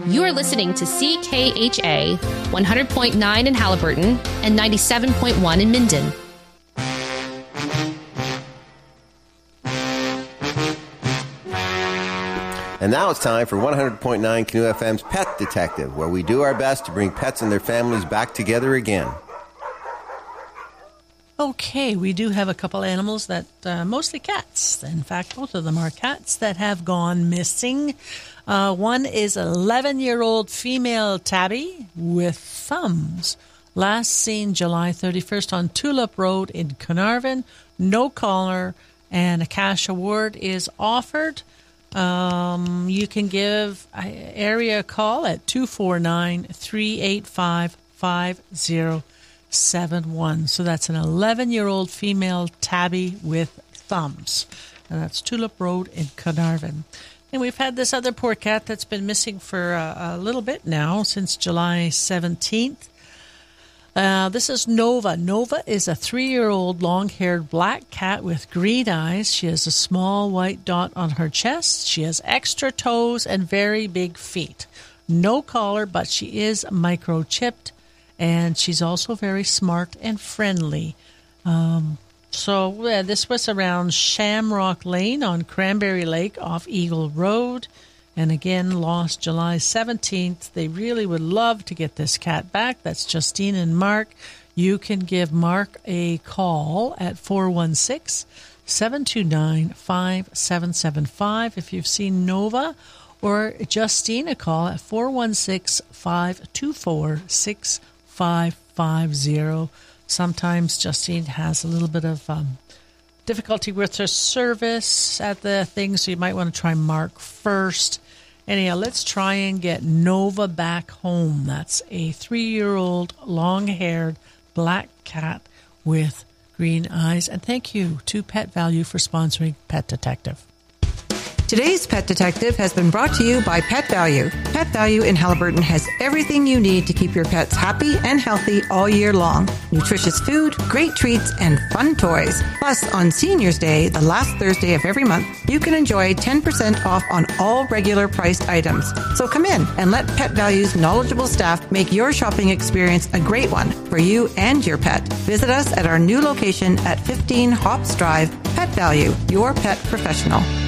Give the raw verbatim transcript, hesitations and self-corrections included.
You are listening to C K H A one hundred point nine in Haliburton and ninety-seven point one in Minden. And now it's time for one hundred point nine Canoe F M's Pet Detective, where we do our best to bring pets and their families back together again. Okay, we do have a couple animals that, uh, mostly cats. In fact, both of them are cats that have gone missing. Uh, one is an eleven-year-old female tabby with thumbs. Last seen July thirty-first on Tulip Road in Carnarvon. No collar, and a cash award is offered. Um, you can give area a call at two four nine, three eight five, five zero seven one. So that's an eleven-year-old female tabby with thumbs. And that's Tulip Road in Carnarvon. And we've had this other poor cat that's been missing for a, a little bit now, since July seventeenth. Uh, this is Nova. Nova is a three-year-old long-haired black cat with green eyes. She has a small white dot on her chest. She has extra toes and very big feet. No collar, but she is microchipped. And she's also very smart and friendly. Um, so yeah, this was around Shamrock Lane on Cranberry Lake off Eagle Road. And again, lost July seventeenth. They really would love to get this cat back. That's Justine and Mark. You can give Mark a call at four one six, seven two nine, five seven seven five if you've seen Nova. Or Justine a call at four one six, five two four, six five five zero. Sometimes Justine has a little bit of um, difficulty with her service at the thing, so you might want to try Mark first. Anyhow, let's try and get Nova back home. That's a three-year-old, long-haired black cat with green eyes. And thank you to Pet Value for sponsoring Pet Detective. Today's Pet Detective has been brought to you by Pet Value. Pet Value in Haliburton has everything you need to keep your pets happy and healthy all year long. Nutritious food, great treats, and fun toys. Plus, on Seniors Day, the last Thursday of every month, you can enjoy ten percent off on all regular priced items. So come in and let Pet Value's knowledgeable staff make your shopping experience a great one for you and your pet. Visit us at our new location at fifteen Hops Drive. Pet Value, your pet professional.